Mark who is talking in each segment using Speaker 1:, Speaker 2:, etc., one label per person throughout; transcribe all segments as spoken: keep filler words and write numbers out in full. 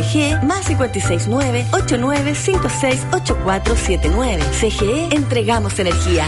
Speaker 1: G más cinco seis nueve, ocho nueve cinco seis, ocho cuatro siete nueve. C G E, entregamos energía.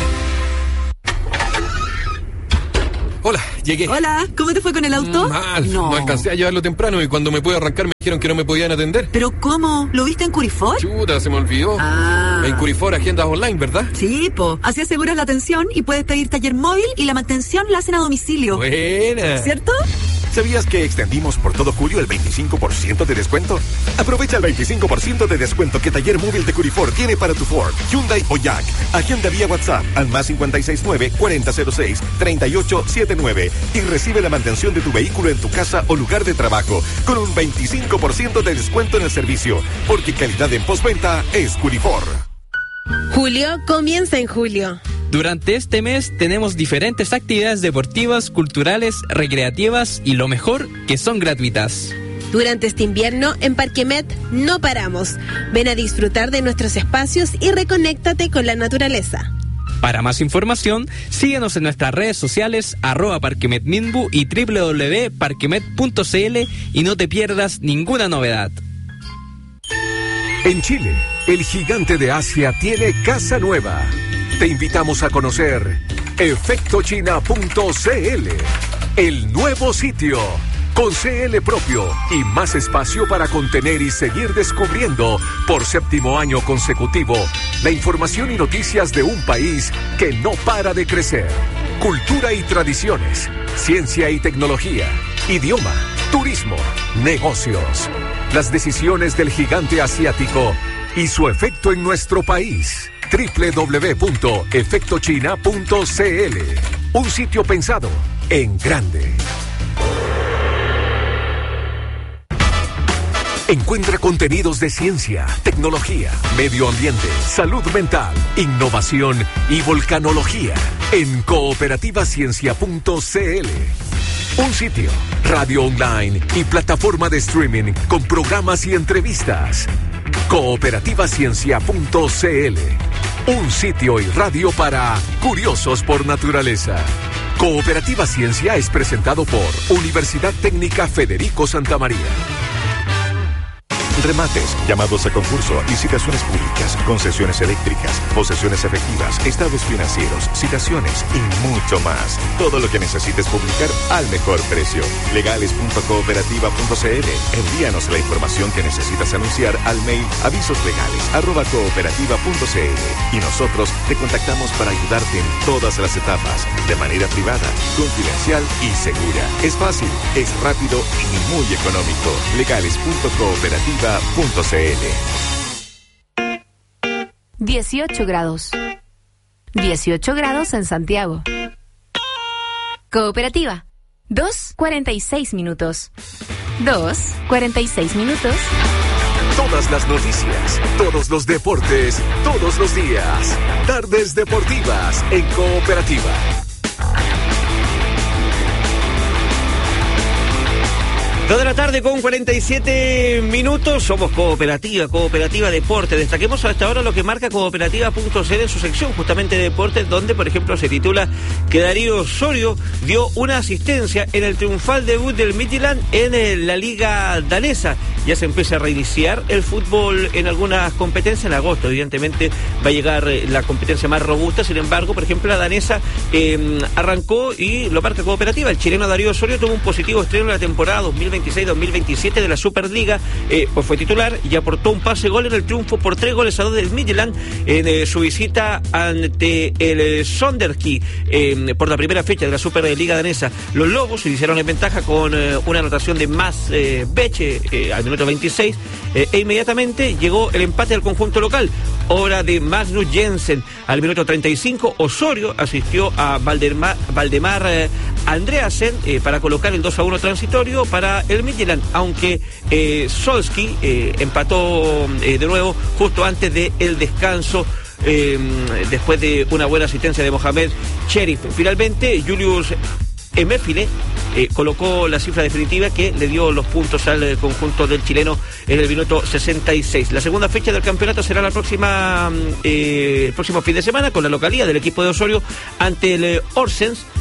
Speaker 2: Hola, llegué.
Speaker 3: Hola, ¿cómo te fue con el auto?
Speaker 2: Mal,
Speaker 3: no.
Speaker 2: no alcancé a llevarlo temprano y cuando me pude arrancar me dijeron que no me podían atender.
Speaker 3: ¿Pero cómo? ¿Lo viste en Curifor?
Speaker 2: Chuta, se me olvidó.
Speaker 3: Ah.
Speaker 2: En Curifor, agendas online, ¿verdad?
Speaker 3: Sí, po. Así aseguras la atención y puedes pedir taller móvil y la mantención la hacen a domicilio.
Speaker 2: Buena.
Speaker 3: ¿Cierto?
Speaker 4: ¿Sabías que extendimos por todo julio el veinticinco por ciento de descuento? Aprovecha el veinticinco por ciento de descuento que Taller Móvil de Curifor tiene para tu Ford, Hyundai o Jack. Agenda vía WhatsApp al más cinco seis nueve, cuarenta cero seis, treinta y ocho setenta y nueve y recibe la mantención de tu vehículo en tu casa o lugar de trabajo con un veinticinco por ciento de descuento en el servicio, porque calidad en postventa es Curifor.
Speaker 5: Julio comienza en julio.
Speaker 6: Durante este mes tenemos diferentes actividades deportivas, culturales, recreativas y lo mejor, que son gratuitas.
Speaker 5: Durante este invierno, en Parquemet no paramos. Ven a disfrutar de nuestros espacios y reconéctate con la naturaleza.
Speaker 6: Para más información, síguenos en nuestras redes sociales, arroba parquemetminbu y doble u doble u doble u punto parquemet punto c l y no te pierdas ninguna novedad.
Speaker 7: En Chile, el gigante de Asia tiene casa nueva. Te invitamos a conocer efecto china punto c l, el nuevo sitio, con C L propio y más espacio para contener y seguir descubriendo por séptimo año consecutivo la información y noticias de un país que no para de crecer. Cultura y tradiciones, ciencia y tecnología, idioma, turismo, negocios. Las decisiones del gigante asiático y su efecto en nuestro país. doble u doble u doble u punto efecto china punto c l. Un sitio pensado en grande. Encuentra contenidos de ciencia, tecnología, medio ambiente, salud mental, innovación y volcanología en cooperativa ciencia punto c l. Un sitio, radio online y plataforma de streaming con programas y entrevistas. cooperativa ciencia punto c l. Un sitio y radio para curiosos por naturaleza. Cooperativa Ciencia es presentado por Universidad Técnica Federico Santa María.
Speaker 4: Remates, llamados a concurso, licitaciones públicas, concesiones eléctricas, posesiones efectivas, estados financieros, citaciones y mucho más. Todo lo que necesites publicar al mejor precio. legales punto cooperativa punto c l. Envíanos la información que necesitas anunciar al mail avisoslegales arroba cooperativa punto c l y nosotros te contactamos para ayudarte en todas las etapas, de manera privada, confidencial y segura. Es fácil, es rápido y muy económico. legales punto cooperativa punto c l.
Speaker 8: dieciocho grados. dieciocho grados en Santiago. Cooperativa. dos cuarenta y seis minutos. dos cuarenta y seis minutos.
Speaker 7: Todas las noticias, todos los deportes, todos los días. Tardes deportivas en Cooperativa.
Speaker 9: Dos de la tarde con cuarenta y siete minutos, somos Cooperativa, Cooperativa Deporte. Destaquemos a esta hora lo que marca cooperativa punto c l en su sección, justamente de deportes, donde por ejemplo se titula que Darío Osorio dio una asistencia en el triunfal debut del Midtjylland en eh, la liga danesa. Ya se empieza a reiniciar el fútbol en algunas competencias. En agosto evidentemente va a llegar eh, la competencia más robusta. Sin embargo, por ejemplo, la danesa eh, arrancó y lo marca Cooperativa. El chileno Darío Osorio tuvo un positivo estreno en la temporada dos mil veintiséis dos mil veintisiete de la Superliga, eh, pues fue titular y aportó un pase gol en el triunfo por tres goles a dos del Midtjylland en eh, su visita ante el eh, Sonderki eh, por la primera fecha de la Superliga danesa. Los Lobos se hicieron en ventaja con eh, una anotación de Mads eh, Beche eh, al minuto veintiséis eh, e inmediatamente llegó el empate al conjunto local, obra de Magnus Jensen. Al minuto treinta y cinco Osorio asistió a Valdemar, Valdemar eh, Andreasen eh, para colocar el dos a uno transitorio para el Midtjylland, aunque eh, Solski eh, empató eh, de nuevo justo antes del descanso, eh, después de una buena asistencia de Mohamed Cherif. Finalmente, Julius Emerfile eh, colocó la cifra definitiva que le dio los puntos al eh, conjunto del chileno en el minuto sesenta y seis. La segunda fecha del campeonato será la próxima eh, el próximo fin de semana, con la localía del equipo de Osorio ante el eh, Horsens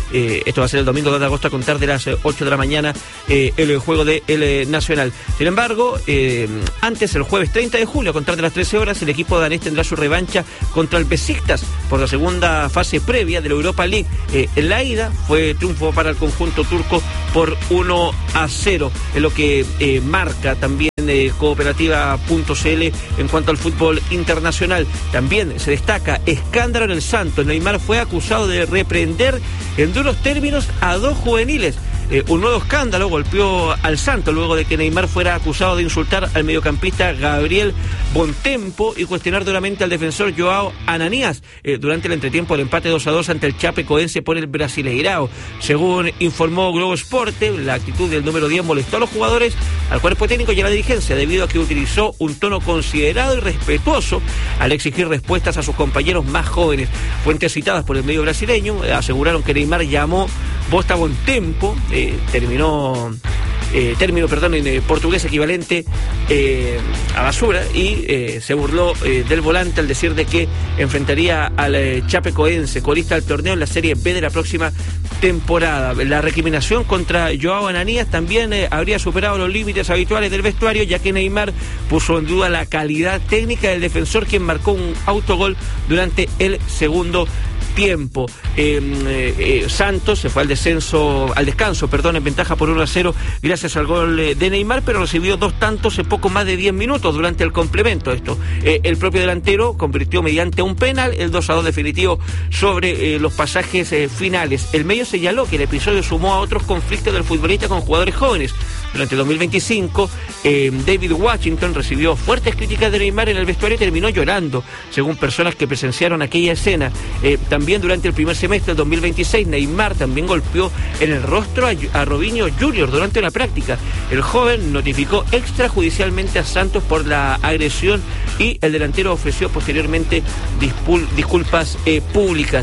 Speaker 9: Eh, esto va a ser el domingo dos de agosto a contar de las ocho de la mañana eh, el juego del de Nacional. Sin embargo, eh, antes, el jueves treinta de julio a contar de las trece horas, el equipo danés tendrá su revancha contra el Besiktas por la segunda fase previa de la Europa League. Eh, en la ida fue triunfo para el conjunto turco por uno a cero, en lo que eh, marca también eh, cooperativa punto c l en cuanto al fútbol internacional. También se destaca escándalo en el Santos. Neymar fue acusado de reprender en duros términos a dos juveniles. Eh, un nuevo escándalo golpeó al Santos luego de que Neymar fuera acusado de insultar al mediocampista Gabriel Bontempo y cuestionar duramente al defensor Joao Ananías eh, durante el entretiempo del empate dos a dos ante el Chapecoense por el Brasileirao. Según informó Globo Esporte, la actitud del número diez molestó a los jugadores, al cuerpo técnico y a la dirigencia debido a que utilizó un tono considerado y respetuoso al exigir respuestas a sus compañeros más jóvenes. Fuentes citadas por el medio brasileño eh, aseguraron que Neymar llamó Bosta Bontempo, eh, terminó, eh, término perdón, en eh, portugués equivalente eh, a basura, y eh, se burló eh, del volante al decir de que enfrentaría al eh, Chapecoense, colista del torneo en la Serie B de la próxima temporada. La recriminación contra Joao Ananías también eh, habría superado los límites habituales del vestuario, ya que Neymar puso en duda la calidad técnica del defensor, quien marcó un autogol durante el segundo tiempo. Eh, eh, Santos se fue al descenso, al descanso, perdón, en ventaja por uno a cero gracias al gol de Neymar, pero recibió dos tantos en poco más de diez minutos durante el complemento. Esto, eh, el propio delantero convirtió mediante un penal el dos a dos definitivo sobre eh, los pasajes eh, finales. El medio señaló que el episodio sumó a otros conflictos del futbolista con jugadores jóvenes. Durante el dos mil veinticinco, eh, David Washington recibió fuertes críticas de Neymar en el vestuario y terminó llorando, según personas que presenciaron aquella escena. Eh, también durante el primer semestre del dos mil veintiséis, Neymar también golpeó en el rostro a, a Robinho junior durante una práctica. El joven notificó extrajudicialmente a Santos por la agresión y el delantero ofreció posteriormente dispul- disculpas eh, públicas.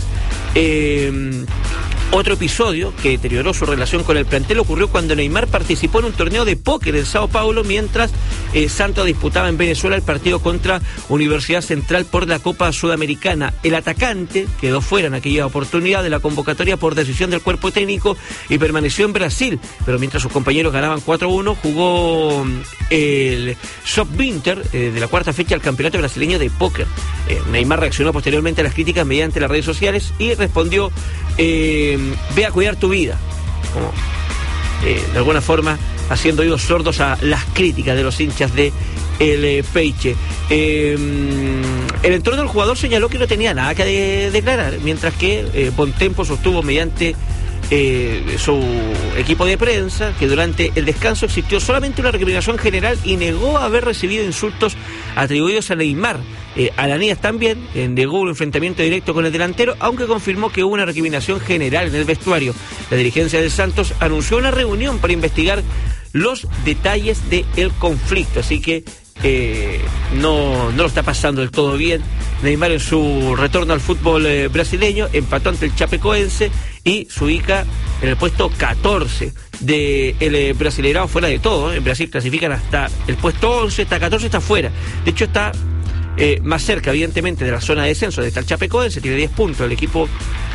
Speaker 9: Eh, Otro episodio que deterioró su relación con el plantel ocurrió cuando Neymar participó en un torneo de póker en Sao Paulo mientras eh, Santos disputaba en Venezuela el partido contra Universidad Central por la Copa Sudamericana. El atacante quedó fuera en aquella oportunidad de la convocatoria por decisión del cuerpo técnico y permaneció en Brasil, pero mientras sus compañeros ganaban cuatro a uno, jugó el Sub-Winter eh, de la cuarta fecha del campeonato brasileño de póker. Eh, Neymar reaccionó posteriormente a las críticas mediante las redes sociales y respondió: eh, ve a cuidar tu vida, como eh, de alguna forma haciendo oídos sordos a las críticas de los hinchas de el eh, Peiche. Eh, el entorno del jugador señaló que no tenía nada que de, declarar, mientras que eh, Bontempo sostuvo mediante eh, su equipo de prensa que durante el descanso existió solamente una recriminación general y negó haber recibido insultos atribuidos a Neymar. Eh, Ananías también eh, negó un enfrentamiento directo con el delantero, aunque confirmó que hubo una recriminación general en el vestuario. La dirigencia del Santos anunció una reunión para investigar los detalles del conflicto, así que eh, no, no lo está pasando del todo bien Neymar en su retorno al fútbol eh, brasileño. Empató ante el Chapecoense y se ubica en el puesto catorce del de Brasileirao, fuera de todo. En Brasil clasifican hasta el puesto once, hasta catorce está fuera. De hecho está eh, más cerca evidentemente de la zona de descenso, de está el Chapecoense, tiene diez puntos el equipo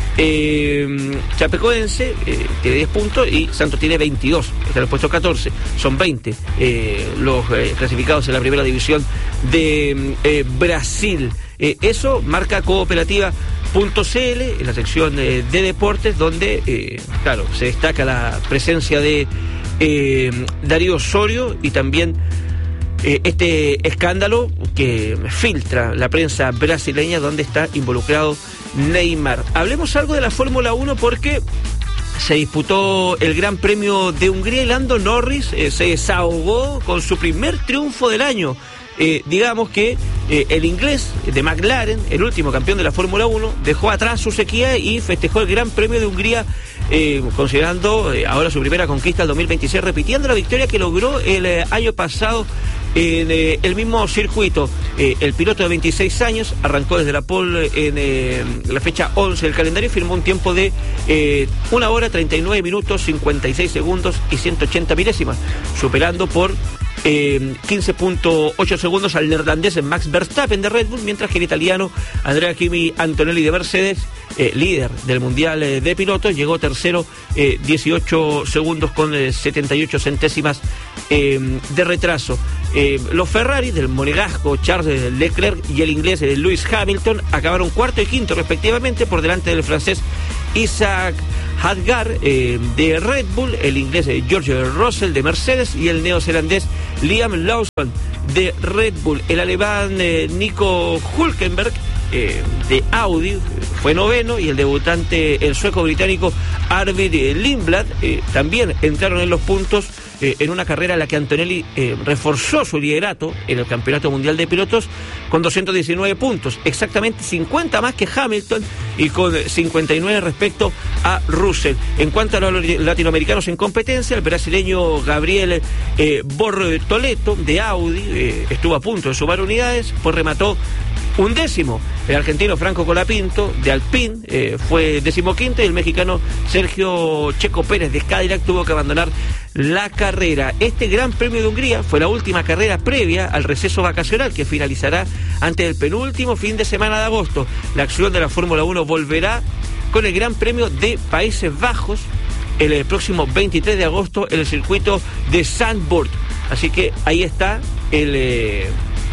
Speaker 9: eh, Chapecoense, eh, tiene diez puntos y Santos tiene veintidós, está en el puesto catorce, son veinte eh, los eh, clasificados en la primera división de eh, Brasil. Eh, eso marca cooperativa punto c l en la sección eh, de deportes, donde eh, claro, se destaca la presencia de eh, Darío Osorio y también eh, este escándalo que filtra la prensa brasileña donde está involucrado Neymar. Hablemos algo de la Fórmula uno porque se disputó el Gran Premio de Hungría y Lando Norris eh, se desahogó con su primer triunfo del año. Eh, digamos que eh, el inglés de McLaren, el último campeón de la Fórmula uno, dejó atrás su sequía y festejó el Gran Premio de Hungría, eh, considerando eh, ahora su primera conquista del dos mil veintiséis, repitiendo la victoria que logró el eh, año pasado en eh, el mismo circuito. Eh, el piloto de veintiséis años arrancó desde la pole en eh, la fecha once del calendario y firmó un tiempo de eh, una hora, treinta y nueve minutos, cincuenta y seis segundos y ciento ochenta milésimas, superando por eh, quince punto ocho segundos al neerlandés Max Verstappen de Red Bull, mientras que el italiano Andrea Kimi Antonelli de Mercedes, eh, líder del Mundial eh, de Pilotos, llegó tercero, eh, dieciocho segundos con eh, setenta y ocho centésimas eh, de retraso. Eh, los Ferrari del monegasco Charles Leclerc y el inglés eh, Lewis Hamilton acabaron cuarto y quinto respectivamente, por delante del francés Isaac Hadgar eh, de Red Bull, el inglés eh, George Russell de Mercedes y el neozelandés Liam Lawson de Red Bull. El alemán eh, Nico Hülkenberg eh, de Audi fue noveno, y el debutante, el sueco británico Arvid Lindblad, eh, también entraron en los puntos eh, en una carrera en la que Antonelli eh, reforzó su liderato en el Campeonato Mundial de Pilotos con doscientos diecinueve puntos, exactamente cincuenta más que Hamilton y con cincuenta y nueve respecto a Russell. En cuanto a los latinoamericanos en competencia, el brasileño Gabriel eh, Bortoleto de Audi eh, estuvo a punto de sumar unidades, pues remató un décimo. El argentino Franco Colapinto de Alpine eh, fue decimoquinto, y el mexicano Sergio Checo Pérez de Cadillac tuvo que abandonar la carrera. Este Gran Premio de Hungría fue la última carrera previa al receso vacacional, que finalizará antes del penúltimo fin de semana de agosto. La acción de la Fórmula uno volverá con el Gran Premio de Países Bajos el, el próximo veintitrés de agosto en el circuito de Zandvoort. Así que ahí está el eh,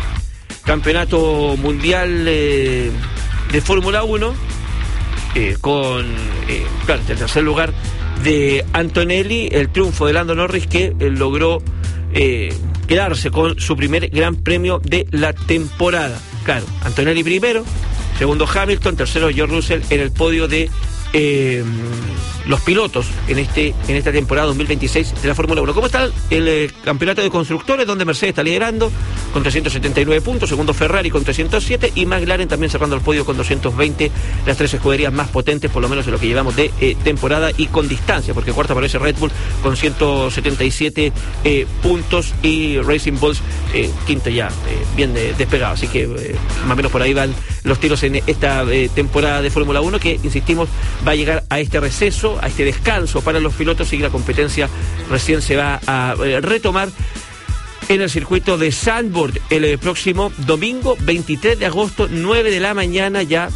Speaker 9: Campeonato Mundial eh, de Fórmula uno eh, con, eh, claro, el tercer lugar de Antonelli, el triunfo de Lando Norris, que eh, logró eh, quedarse con su primer Gran Premio de la temporada. Claro, Antonelli primero, segundo Hamilton, tercero George Russell en el podio de eh, los pilotos en este en esta temporada dos mil veintiséis de la Fórmula uno. ¿Cómo está el, el, el campeonato de constructores, donde Mercedes está liderando con trescientos setenta y nueve puntos, segundo Ferrari con trescientos siete y McLaren también cerrando el podio con doscientos veinte, las tres escuderías más potentes por lo menos en lo que llevamos de eh, temporada, y con distancia, porque cuarto aparece Red Bull con ciento setenta y siete eh, puntos, y Racing Bulls eh, quinto ya, eh, bien eh, despegado, así que eh, más o menos por ahí van los tiros en esta eh, temporada de Fórmula uno, que insistimos va a llegar a este receso, a este descanso para los pilotos, y la competencia recién se va a eh, retomar en el circuito de Zandvoort el eh, próximo domingo veintitrés de agosto, nueve de la mañana, ya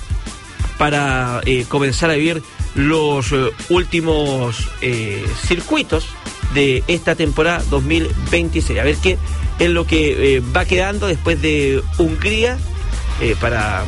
Speaker 9: para eh, comenzar a vivir los eh, últimos eh, circuitos de esta temporada dos mil veintiséis. A ver qué es lo que eh, va quedando después de Hungría eh, para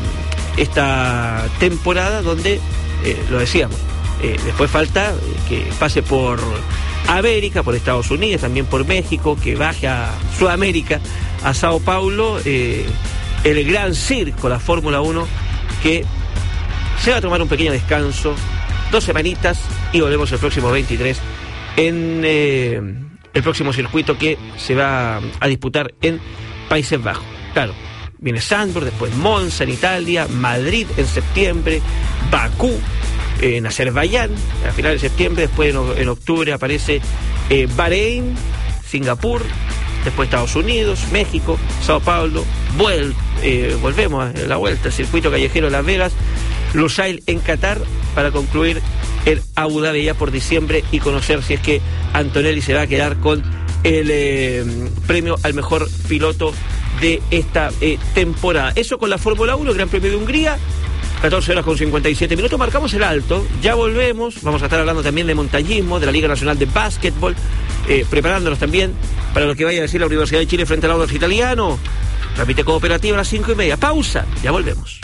Speaker 9: esta temporada, donde eh, lo decíamos, eh, después falta eh, que pase por América, por Estados Unidos, también por México, que baje a Sudamérica, a Sao Paulo, eh, el gran circo, la Fórmula uno, que se va a tomar un pequeño descanso, dos semanitas, y volvemos el próximo veintitrés en eh, el próximo circuito que se va a disputar en Países Bajos. Claro, viene Zandvoort, después Monza en Italia, Madrid en septiembre, Bakú en Azerbaiyán a finales de septiembre, después en, en octubre aparece eh, Bahrein, Singapur, después Estados Unidos, México, Sao Paulo, vuel, eh, volvemos a la vuelta, el circuito callejero de Las Vegas, Lusail en Qatar, para concluir en Abu Dhabi ya por diciembre y conocer si es que Antonelli se va a quedar con el eh, premio al mejor piloto de esta eh, temporada. Eso con la Fórmula uno, Gran Premio de Hungría, catorce horas con cincuenta y siete minutos, marcamos el alto, ya volvemos, vamos a estar hablando también de montañismo, de la Liga Nacional de Básquetbol, eh, preparándonos también para lo que vaya a decir la Universidad de Chile frente al Audax Italiano. Repite Cooperativa a las cinco y media, pausa, ya volvemos.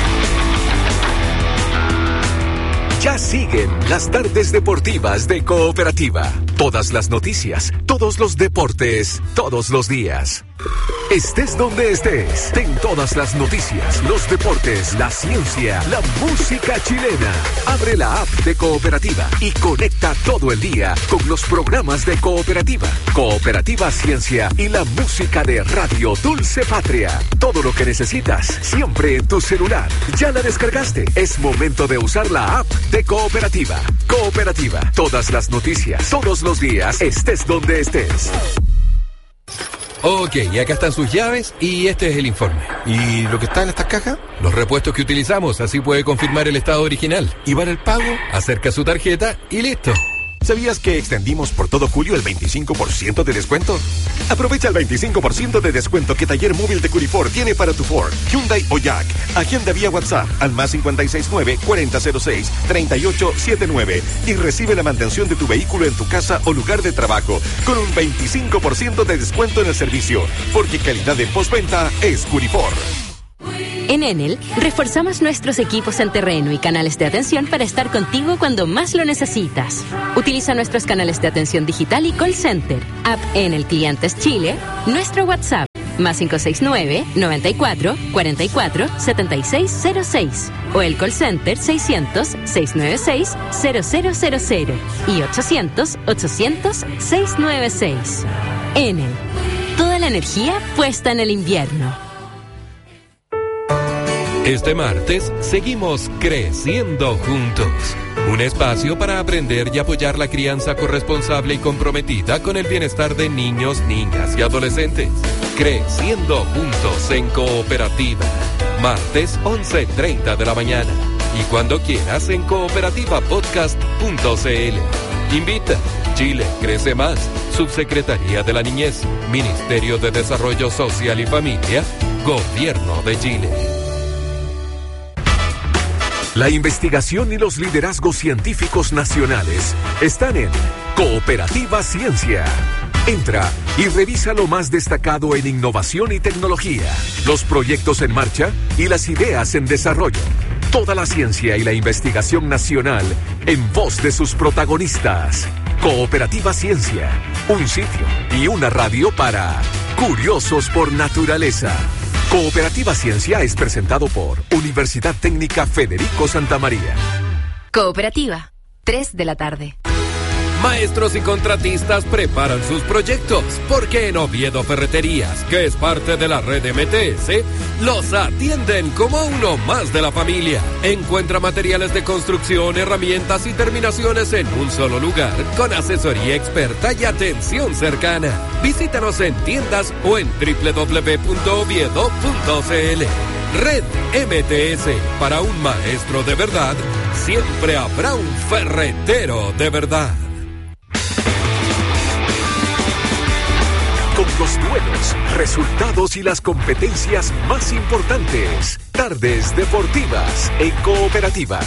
Speaker 7: Ya siguen las tardes deportivas de Cooperativa. Todas las noticias, todos los deportes, todos los días. Estés donde estés, ten todas las noticias, los deportes, la ciencia, la música chilena. Abre la app de Cooperativa y conecta todo el día con los programas de Cooperativa. Cooperativa Ciencia y la música de Radio Dulce Patria. Todo lo que necesitas, siempre en tu celular. ¿Ya la descargaste? Es momento de usar la app de Cooperativa. Cooperativa, todas las noticias, todos los días, estés donde estés.
Speaker 2: Ok, y acá están sus llaves y este es el informe.
Speaker 10: ¿Y lo que está en estas cajas?
Speaker 2: Los repuestos que utilizamos, así puede confirmar el estado original.
Speaker 10: ¿Y para el pago?
Speaker 2: Acerca su tarjeta y listo.
Speaker 4: ¿Sabías que extendimos por todo julio el veinticinco por ciento de descuento? Aprovecha el veinticinco por ciento de descuento que Taller Móvil de Curifor tiene para tu Ford, Hyundai o Jack. Agenda vía WhatsApp al más cinco seis nueve, cuatro cero seis, tres ocho siete nueve y recibe la mantención de tu vehículo en tu casa o lugar de trabajo con un veinticinco por ciento de descuento en el servicio, porque calidad en postventa es Curifor.
Speaker 11: En Enel, reforzamos nuestros equipos en terreno y canales de atención para estar contigo cuando más lo necesitas. Utiliza nuestros canales de atención digital y call center, app Enel Clientes Chile, nuestro WhatsApp, más cinco seis nueve, noventa y cuatro, cuarenta y cuatro, setenta y seis cero seis, o el call center seiscientos, seiscientos noventa y seis, cero cero cero cero y ochocientos, ochocientos, seiscientos noventa y seis. Enel, toda la energía puesta en el invierno.
Speaker 2: Este martes seguimos creciendo juntos. Un espacio para aprender y apoyar la crianza corresponsable y comprometida con el bienestar de niños, niñas y adolescentes. Creciendo juntos en Cooperativa. Martes once treinta de la mañana. Y cuando quieras en cooperativa podcast punto c l. Invita. Chile crece más. Subsecretaría de la Niñez. Ministerio de Desarrollo Social y Familia. Gobierno de Chile.
Speaker 7: La investigación y los liderazgos científicos nacionales están en Cooperativa Ciencia. Entra y revisa lo más destacado en innovación y tecnología, los proyectos en marcha y las ideas en desarrollo. Toda la ciencia y la investigación nacional en voz de sus protagonistas. Cooperativa Ciencia, un sitio y una radio para curiosos por naturaleza. Cooperativa Ciencia es presentado por Universidad Técnica Federico Santa María.
Speaker 8: Cooperativa, tres de la tarde.
Speaker 2: Maestros y contratistas preparan sus proyectos, porque en Oviedo Ferreterías, que es parte de la red M T S, los atienden como uno más de la familia. Encuentra materiales de construcción, herramientas y terminaciones en un solo lugar, con asesoría experta y atención cercana. Visítanos en tiendas o en doble u doble u doble u punto oviedo punto c l. Red M T S, para un maestro de verdad, siempre habrá un ferretero de verdad.
Speaker 7: Con los duelos, resultados y las competencias más importantes. Tardes deportivas en Cooperativa.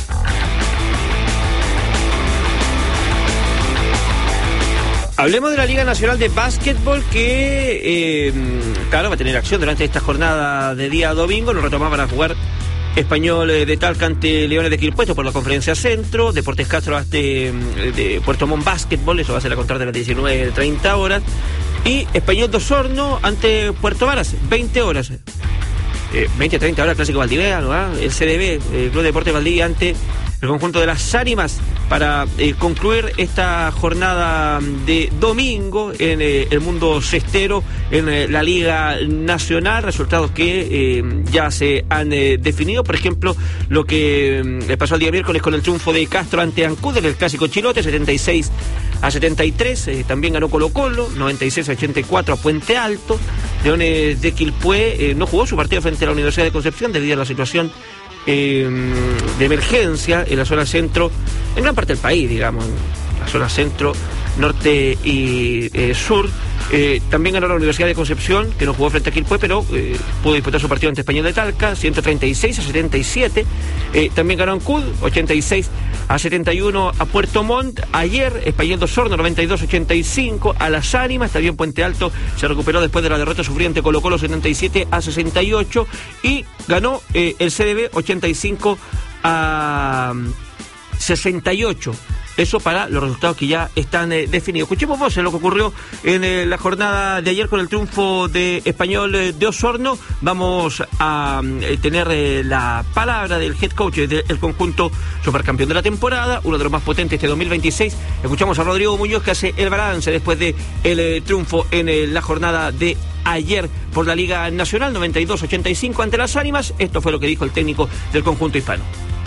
Speaker 9: Hablemos de la Liga Nacional de Básquetbol que, eh, claro, va a tener acción durante esta jornada de día domingo. Lo retomaban a jugar Español de Talca ante Leones de Quilpuesto por la Conferencia Centro, Deportes Castro ante de Puerto Montt Básquetbol, eso va a ser a contar de las diecinueve treinta horas, y Español de Osorno ante Puerto Varas, veinte horas. Eh, veinte treinta horas, Clásico Valdivia, ¿no? El C D B, el Club de Deportes Valdivia ante el conjunto de las Ánimas para eh, concluir esta jornada de domingo en eh, el mundo cestero, en eh, la Liga Nacional. Resultados que eh, ya se han eh, definido. Por ejemplo, lo que eh, pasó el día miércoles con el triunfo de Castro ante Ancud en el Clásico Chilote, setenta y seis a setenta y tres. Eh, también ganó Colo Colo, noventa y seis a ochenta y cuatro a Puente Alto. Leones de Quilpué eh, no jugó su partido frente a la Universidad de Concepción debido a la situación Eh, de emergencia en la zona centro, en gran parte del país, digamos, en la zona centro, norte y eh, sur. Eh, también ganó la Universidad de Concepción, que no jugó frente a Quilpué, pero eh, pudo disputar su partido ante Español de Talca, ciento treinta y seis a setenta y siete. Eh, también ganó Ancud, ochenta y seis a setenta y uno a Puerto Montt. Ayer, Español de Osorno, noventa y dos a ochenta y cinco a Las Ánimas. También Puente Alto se recuperó después de la derrota sufrida ante Colo Colo, setenta y siete a sesenta y ocho. Y ganó eh, el C D B, ochenta y cinco a sesenta y ocho. Eso para los resultados que ya están eh, definidos. Escuchemos voces lo que ocurrió en eh, la jornada de ayer con el triunfo de Español eh, de Osorno. Vamos a eh, tener eh, la palabra del head coach del conjunto supercampeón de la temporada, uno de los más potentes este dos mil veintiséis. Escuchamos a Rodrigo Muñoz, que hace el balance después de el eh, triunfo en eh, la jornada de ayer por la Liga Nacional, noventa y dos a ochenta y cinco ante Las Ánimas. Esto fue lo que dijo el técnico del conjunto hispano.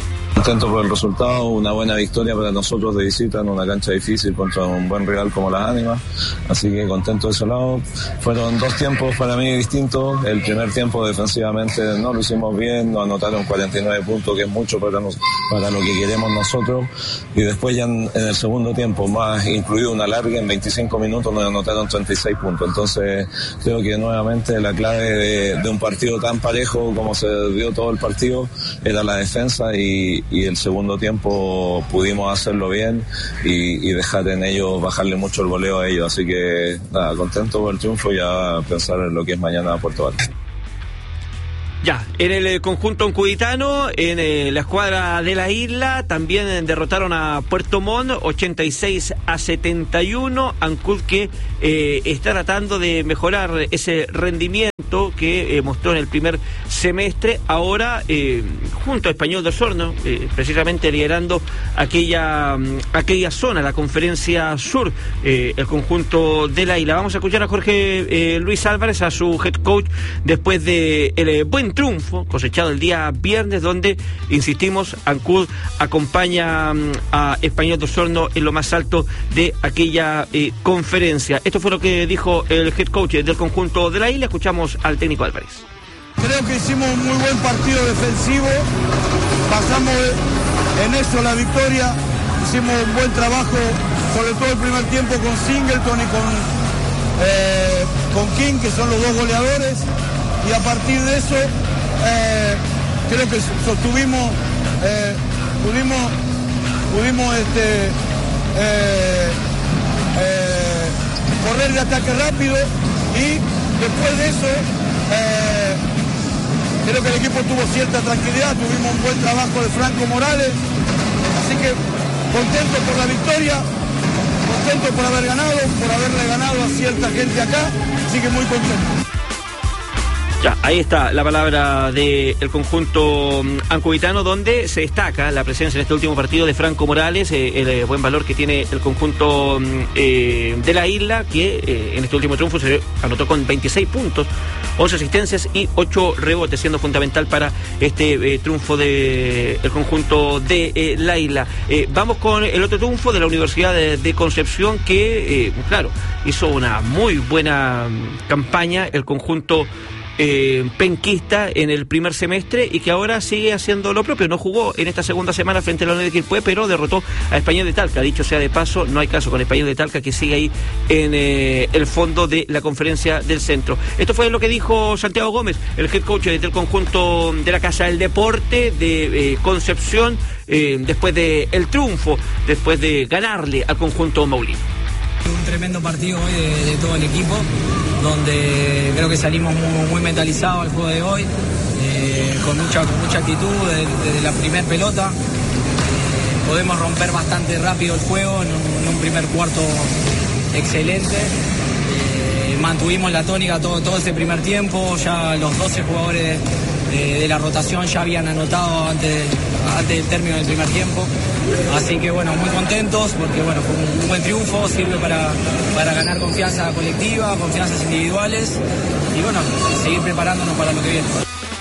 Speaker 12: contento por el resultado, una buena victoria para nosotros de visita en una cancha difícil contra un buen rival como Las Ánimas, así que contento de ese lado. Fueron dos tiempos para mí distintos. El primer tiempo defensivamente no lo hicimos bien, nos anotaron cuarenta y nueve puntos, que es mucho para, nos, para lo que queremos nosotros, y después ya en, en el segundo tiempo, más incluido una larga, en veinticinco minutos nos anotaron treinta y seis puntos. Entonces creo que nuevamente la clave de, de un partido tan parejo como se dio todo el partido era la defensa, y, y el segundo tiempo pudimos hacerlo bien y, y dejar en ellos, bajarle mucho el voleo a ellos, así que nada, contento por el triunfo y ya pensar en lo que es mañana a Puerto Varas.
Speaker 9: Ya, en el conjunto oncuditano, en eh, la escuadra de la isla, también eh, derrotaron a Puerto Montt ochenta y seis a setenta y uno. Ancud que eh, está tratando de mejorar ese rendimiento que eh, mostró en el primer semestre, ahora eh, junto a Español de Osorno, eh, precisamente liderando aquella, aquella zona, la Conferencia Sur, eh, el conjunto de la isla. Vamos a escuchar a Jorge eh, Luis Álvarez, a su head coach, después de el eh, buen triunfo cosechado el día viernes, donde, insistimos, Ancud acompaña um, a Español de Osorno en lo más alto de aquella eh, conferencia. Esto fue lo que dijo el head coach del conjunto de la isla. Escuchamos al técnico Álvarez.
Speaker 13: Creo que hicimos un muy buen partido defensivo, pasamos en eso la victoria, hicimos un buen trabajo, sobre todo el primer tiempo con Singleton y con, eh, con King, que son los dos goleadores, y a partir de eso eh, creo que sostuvimos, eh, pudimos, pudimos este, eh, eh, correr de ataque rápido, y después de eso eh, creo que el equipo tuvo cierta tranquilidad, tuvimos un buen trabajo de Franco Morales, así que contento por la victoria, contento por haber ganado, por haberle ganado a cierta gente acá, así que muy contento.
Speaker 9: Ya, ahí está la palabra del conjunto ancuditano, donde se destaca la presencia en este último partido de Franco Morales, eh, el eh, buen valor que tiene el conjunto eh, de la isla, que eh, en este último triunfo se anotó con veintiséis puntos, once asistencias y ocho rebotes, siendo fundamental para este eh, triunfo del de, conjunto de eh, la isla. Eh, vamos con el otro triunfo de la Universidad de, de Concepción, que, eh, claro, hizo una muy buena campaña el conjunto Eh, penquista en el primer semestre, y que ahora sigue haciendo lo propio. No jugó en esta segunda semana frente a la Unión de Quilpué, pero derrotó a Español de Talca. Dicho sea de paso, no hay caso con Español de Talca, que sigue ahí en eh, el fondo de la Conferencia del Centro. Esto fue lo que dijo Santiago Gómez, el head coach del conjunto de la Casa del Deporte de eh, Concepción, eh, después de el triunfo, después de ganarle al conjunto maulino.
Speaker 14: Un tremendo partido hoy de, de todo el equipo, donde creo que salimos muy, muy mentalizados al juego de hoy, eh, con mucha con mucha actitud desde, desde la primera pelota. Eh, podemos romper bastante rápido el juego en un, en un primer cuarto excelente. Eh, mantuvimos la tónica todo, todo ese primer tiempo, ya los doce jugadores de, de la rotación ya habían anotado antes, antes del término del primer tiempo. Así que bueno, muy contentos porque bueno, fue un, un buen triunfo, sirve para, para ganar confianza colectiva, confianzas individuales y bueno, seguir preparándonos para lo que viene.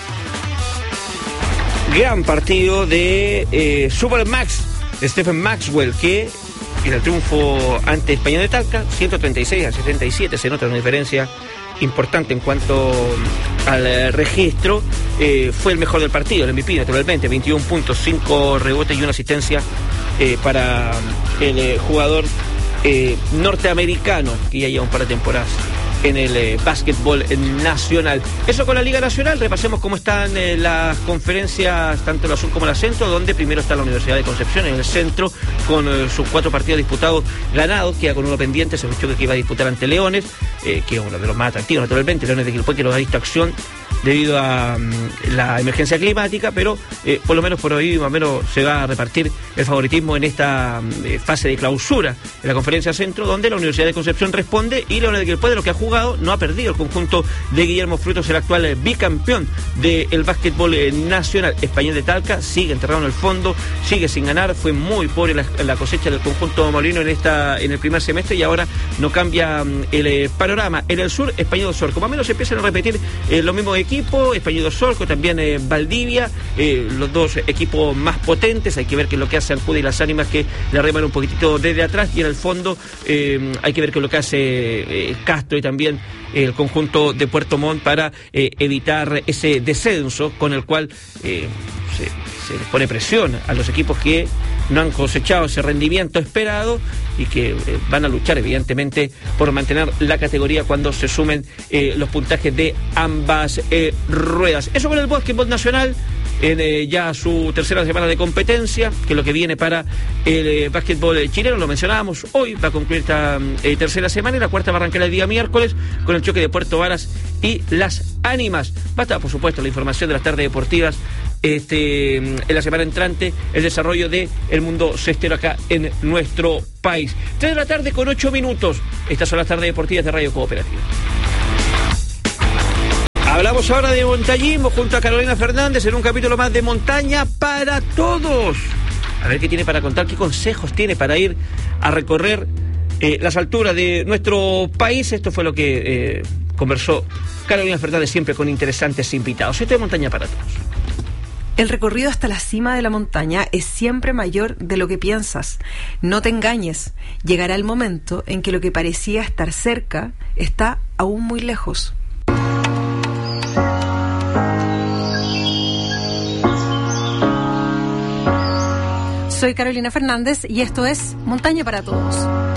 Speaker 9: Gran partido de eh, Supermax, Stephen Maxwell, que en el triunfo ante Español de Talca, ciento treinta y seis a setenta y siete, se nota una diferencia importante en cuanto al registro. Eh, fue el mejor del partido, el M V P naturalmente, veintiún puntos, cinco rebotes y una asistencia eh, para el eh, jugador eh, norteamericano, que ya lleva un par de temporadas en el eh, básquetbol nacional. Eso con la Liga Nacional. Repasemos cómo están eh, las conferencias, tanto la sur como la centro, donde primero está la Universidad de Concepción en el centro, con eh, sus cuatro partidos disputados ganados, queda con uno pendiente, se escuchó que iba a disputar ante Leones, eh, que es uno de los más atractivos naturalmente, Leones de Quilpué, que los ha visto acción debido a um, la emergencia climática, pero eh, por lo menos por hoy más o menos se va a repartir el favoritismo en esta eh, fase de clausura de la Conferencia Centro, donde la Universidad de Concepción responde y Leones de Quilpué, de lo que ha jugado, no ha perdido. El conjunto de Guillermo Frutos, el actual eh, bicampeón del básquetbol eh, nacional. Español de Talca sigue enterrado en el fondo, sigue sin ganar, fue muy pobre la, la cosecha del conjunto maulino en esta en el primer semestre, y ahora no cambia um, el eh, panorama. En el sur, Español de Osorno, más o menos se empiezan a repetir eh, los mismos equipos. equipo, Español Solco, también eh, Valdivia, eh, los dos equipos más potentes. Hay que ver qué es lo que hace Ancud y Las Ánimas, que le reman un poquitito desde atrás, y en el fondo eh, hay que ver qué es lo que hace eh, Castro y también eh, el conjunto de Puerto Montt para eh, evitar ese descenso con el cual eh, se, se les pone presión a los equipos que no han cosechado ese rendimiento esperado y que eh, van a luchar evidentemente por mantener la categoría cuando se sumen eh, los puntajes de ambas eh, ruedas. Eso con el básquetbol nacional en eh, ya su tercera semana de competencia, que es lo que viene para el eh, básquetbol chileno. Lo mencionábamos, hoy va a concluir esta eh, tercera semana, y la cuarta va a arrancar el día miércoles con el choque de Puerto Varas y Las Ánimas. Va a estar, por supuesto, la información de las tardes deportivas este en la semana entrante, el desarrollo de el mundo cestero acá en nuestro país. tres de la tarde con ocho minutos. Estas son las tardes deportivas de Radio Cooperativa. Hablamos ahora de montañismo junto a Carolina Fernández en un capítulo más de Montaña para Todos. A ver qué tiene para contar, qué consejos tiene para ir a recorrer eh, las alturas de nuestro país. Esto fue lo que eh, conversó Carolina Fernández, siempre con interesantes invitados. Esto es Montaña para Todos.
Speaker 15: El recorrido hasta la cima de la montaña es siempre mayor de lo que piensas. No te engañes. Llegará el momento en que lo que parecía estar cerca está aún muy lejos. Soy Carolina Fernández y esto es Montaña para Todos.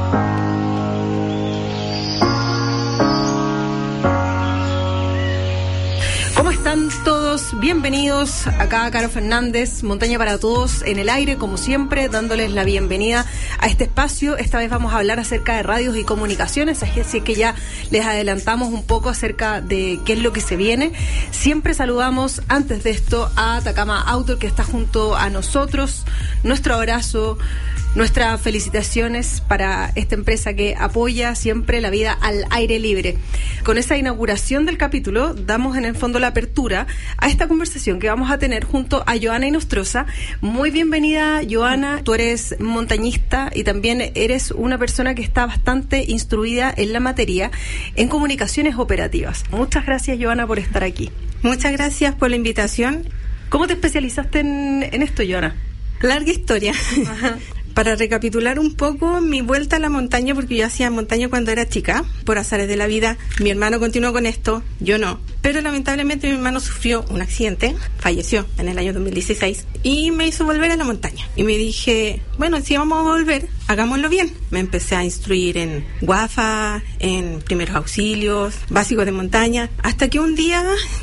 Speaker 15: ¿Cómo están todos? Bienvenidos acá, Caro Fernández, Montaña para Todos en el aire, como siempre, dándoles la bienvenida a este espacio. Esta vez vamos a hablar acerca de radios y comunicaciones, así que ya les adelantamos un poco acerca de qué es lo que se viene. Siempre saludamos antes de esto a Atacama Outdoor, que está junto a nosotros. Nuestro abrazo, nuestras felicitaciones para esta empresa que apoya siempre la vida al aire libre. Con esa inauguración del capítulo, damos en el fondo la apertura a esta conversación que vamos a tener junto a Joana Inostroza. Muy bienvenida, Joana. Tú eres montañista y también eres una persona que está bastante instruida en la materia en comunicaciones operativas. Muchas gracias, Joana, por estar aquí.
Speaker 16: Muchas gracias por la invitación.
Speaker 15: ¿Cómo te especializaste en, en esto, Joana?
Speaker 16: Larga historia. Ajá. Para recapitular un poco mi vuelta a la montaña, porque yo hacía montaña cuando era chica, por azares de la vida. Mi hermano continuó con esto, yo no. Pero lamentablemente mi hermano sufrió un accidente, falleció en el año dos mil dieciséis y me hizo volver a la montaña. Y me dije, bueno, si vamos a volver, hagámoslo bien. Me empecé a instruir en guafa, en primeros auxilios, básicos de montaña, hasta que un día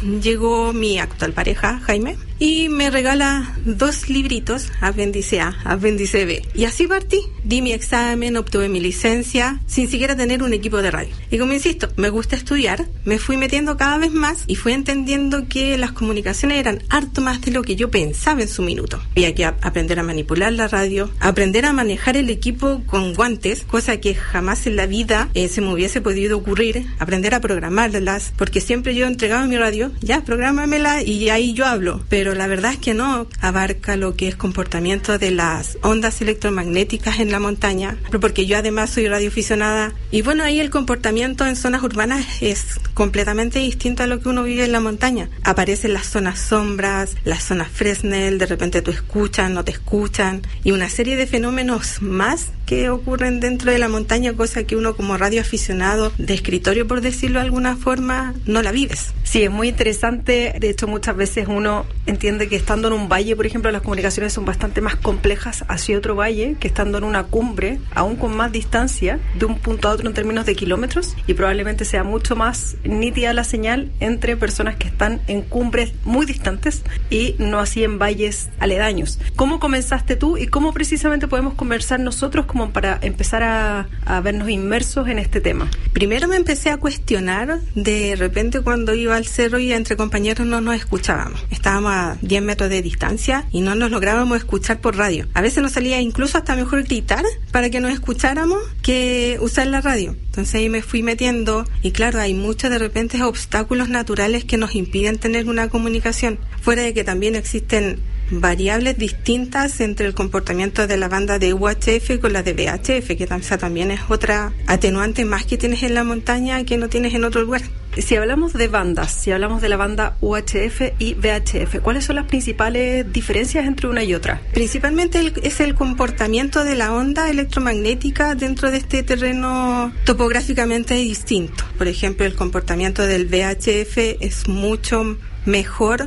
Speaker 16: llegó mi actual pareja, Jaime, y me regala dos libritos, Apéndice A, Apéndice B. Y así partí. Di mi examen, obtuve mi licencia, sin siquiera tener un equipo de radio. Y como insisto, me gusta estudiar, me fui metiendo cada vez más y fui entendiendo que las comunicaciones eran harto más de lo que yo pensaba en su minuto. Había que a- aprender a manipular la radio, aprender a manejar el equipo con guantes, cosa que jamás en la vida eh, se me hubiese podido ocurrir, aprender a programarlas, porque siempre yo entregaba mi radio, ya, prográmamela y ahí yo hablo. Pero la verdad es que no abarca lo que es comportamiento de las ondas electromagnéticas en la montaña, porque yo además soy radioaficionada y bueno, ahí el comportamiento en zonas urbanas es completamente distinto a lo que uno vive en la montaña. Aparecen las zonas sombras, las zonas Fresnel, de repente tú escuchas, no te escuchan, y una serie de fenómenos más que ocurren dentro de la montaña, cosa que uno como radioaficionado de escritorio, por decirlo de alguna forma, no la vives.
Speaker 15: Sí, es muy interesante. De hecho, muchas veces uno entiende que estando en un valle, por ejemplo, las comunicaciones son bastante más complejas hacia otro valle que estando en una cumbre, aún con más distancia de un punto a otro en términos de kilómetros, y probablemente sea mucho más nítida la señal entre personas que están en cumbres muy distantes y no así en valles aledaños. ¿Cómo comenzaste tú y cómo precisamente podemos conversar nosotros como para empezar a, a vernos inmersos en este tema?
Speaker 16: Primero me empecé a cuestionar de repente cuando iba al cerro y entre compañeros no nos escuchábamos. Estábamos a diez metros de distancia y no nos lográbamos escuchar por radio. A veces nos salía incluso hasta mejor gritar para que nos escucháramos que usar la radio. Entonces ahí me fui metiendo y claro, hay muchos de repente obstáculos naturales que nos impiden tener una comunicación. Fuera de que también existen variables distintas entre el comportamiento de la banda de U H F con la de V H F, que también es otra atenuante más que tienes en la montaña que no tienes en otro lugar.
Speaker 15: Si hablamos de bandas, si hablamos de la banda U H F y V H F, ¿cuáles son las principales diferencias entre una y otra?
Speaker 16: Principalmente el, es el comportamiento de la onda electromagnética dentro de este terreno topográficamente distinto. Por ejemplo, el comportamiento del V H F es mucho mejor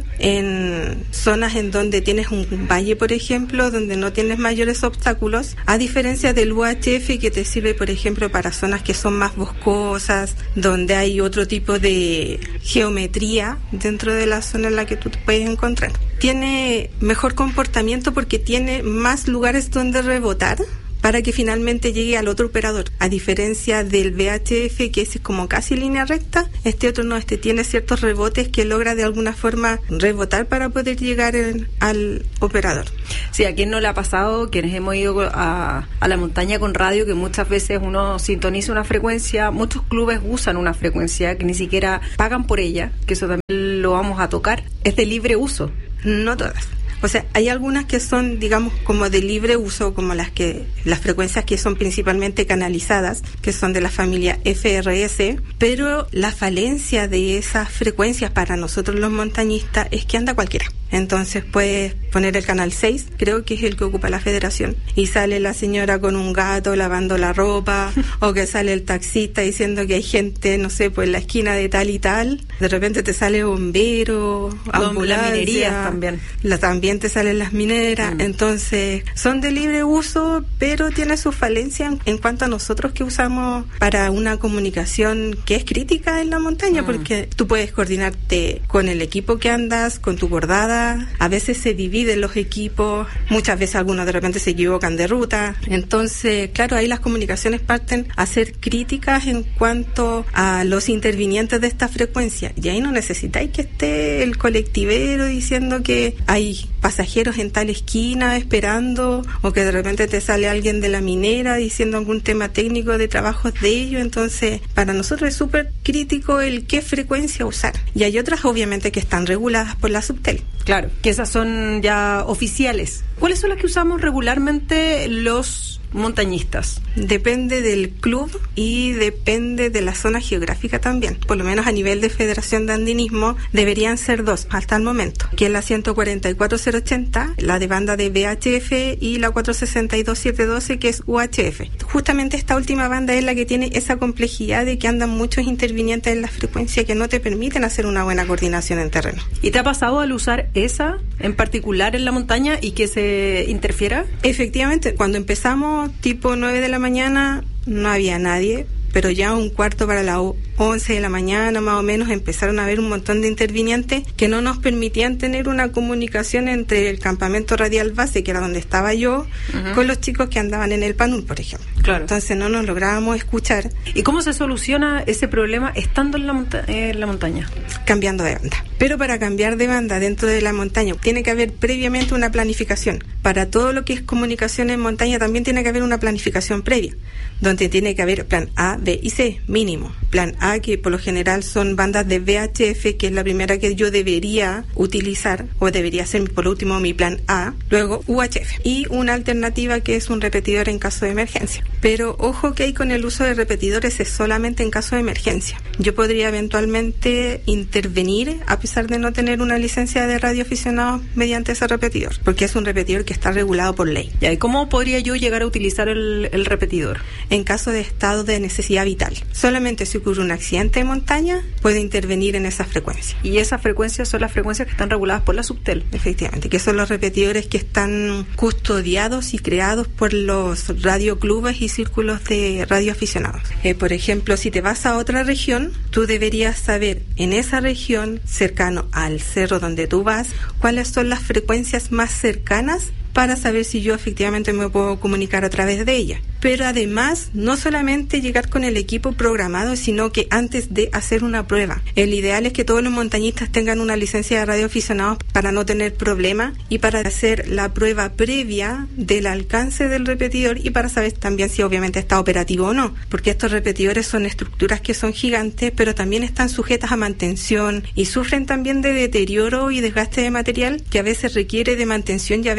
Speaker 16: en zonas en donde tienes un valle, por ejemplo, donde no tienes mayores obstáculos, a diferencia del U H F, que te sirve, por ejemplo, para zonas que son más boscosas, donde hay otro tipo de geometría dentro de la zona en la que tú te puedes encontrar. Tiene mejor comportamiento porque tiene más lugares donde rebotar para que finalmente llegue al otro operador. A diferencia del V H F, que es como casi línea recta, este otro no, este tiene ciertos rebotes que logra de alguna forma rebotar para poder llegar en, al operador.
Speaker 15: Sí, a quien no le ha pasado, quienes hemos ido a, a la montaña con radio, que muchas veces uno sintoniza una frecuencia, muchos clubes usan una frecuencia que ni siquiera pagan por ella, que eso también lo vamos a tocar, es de libre uso.
Speaker 16: No todas. O sea, hay algunas que son, digamos, como de libre uso, como las que las frecuencias que son principalmente canalizadas, que son de la familia F R S, pero la falencia de esas frecuencias para nosotros los montañistas es que anda cualquiera. Entonces puedes poner el canal seis, creo que es el que ocupa la federación, y sale la señora con un gato lavando la ropa, o que sale el taxista diciendo que hay gente, no sé, pues en la esquina de tal y tal. De repente te sale bombero, ambulancia,
Speaker 15: las minerías también.
Speaker 16: La, también te salen las mineras. Mm. Entonces son de libre uso, pero tiene su falencia en, en cuanto a nosotros que usamos para una comunicación que es crítica en la montaña, mm. porque tú puedes coordinarte con el equipo que andas, con tu bordada. A veces se dividen los equipos, muchas veces algunos de repente se equivocan de ruta. Entonces, claro, ahí las comunicaciones parten a ser críticas en cuanto a los intervinientes de esta frecuencia. Y ahí no necesitáis que esté el colectivero diciendo que hay pasajeros en tal esquina esperando, o que de repente te sale alguien de la minera diciendo algún tema técnico de trabajos de ellos. Entonces, para nosotros es súper crítico el qué frecuencia usar. Y hay otras, obviamente, que están reguladas por la Subtel.
Speaker 15: Claro, que esas son ya oficiales. ¿Cuáles son las que usamos regularmente los montañistas?
Speaker 16: Depende del club y depende de la zona geográfica también. Por lo menos a nivel de Federación de Andinismo deberían ser dos hasta el momento, que es la ciento cuarenta y cuatro cero ochenta, la de banda de V H F, y la cuatrocientos sesenta y dos setecientos doce, que es U H F. Justamente esta última banda es la que tiene esa complejidad de que andan muchos intervinientes en la frecuencia que no te permiten hacer una buena coordinación en terreno.
Speaker 15: ¿Y te ha pasado al usar esa en particular en la montaña y que se interfiera?
Speaker 16: Efectivamente, cuando empezamos tipo nueve de la mañana no había nadie, pero ya un cuarto para las once de la mañana más o menos empezaron a haber un montón de intervinientes que no nos permitían tener una comunicación entre el campamento radial base, que era donde estaba yo, uh-huh. con los chicos que andaban en el Panul, por ejemplo.
Speaker 15: Claro.
Speaker 16: Entonces no nos lográbamos escuchar.
Speaker 15: ¿Y cómo se soluciona ese problema estando en la, monta- en la montaña?
Speaker 16: Cambiando de banda. Pero para cambiar de banda dentro de la montaña tiene que haber previamente una planificación. Para todo lo que es comunicación en montaña también tiene que haber una planificación previa, donde tiene que haber plan A, B y C, mínimo. Plan A, que por lo general son bandas de V H F, que es la primera que yo debería utilizar, o debería ser por último mi plan A. Luego U H F. Y una alternativa que es un repetidor en caso de emergencia. Pero ojo que hay con el uso de repetidores es solamente en caso de emergencia. Yo podría eventualmente intervenir a pesar de no tener una licencia de radioaficionado mediante ese repetidor, porque es un repetidor que está regulado por ley.
Speaker 15: ¿Y cómo podría yo llegar a utilizar el, el repetidor?
Speaker 16: En caso de estado de necesidad vital. Solamente si ocurre un accidente de montaña, puede intervenir en esa frecuencia.
Speaker 15: Y esas frecuencias son las frecuencias que están reguladas por la Subtel.
Speaker 16: Efectivamente, que son los repetidores que están custodiados y creados por los radioclubes y círculos de radioaficionados. Eh, por ejemplo, si te vas a otra región, tú deberías saber en esa región, cercano al cerro donde tú vas, cuáles son las frecuencias más cercanas para saber si yo efectivamente me puedo comunicar a través de ella. Pero además, no solamente llegar con el equipo programado, sino que antes de hacer una prueba. El ideal es que todos los montañistas tengan una licencia de radioaficionados para no tener problemas y para hacer la prueba previa del alcance del repetidor y para saber también si obviamente está operativo o no. Porque estos repetidores son estructuras que son gigantes, pero también están sujetas a mantención y sufren también de deterioro y desgaste de material que a veces requiere de mantención y a veces se